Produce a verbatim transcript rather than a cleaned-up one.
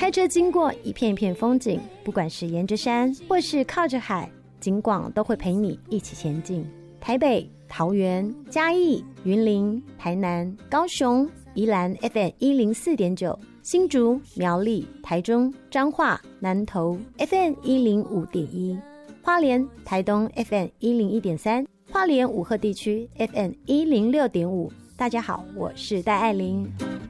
开车经过一片一片风景，不管是沿着山或是靠着海，景广都会陪你一起前进。台北、桃园、嘉义、云林、台南、高雄、宜兰 F M 一零四点九，新竹、苗栗、台中、彰化、南投 F M 一零五点一，花莲、台东 F M 一零一点三，花莲武鹤地区 F M 一零六点五。大家好，我是戴爱玲。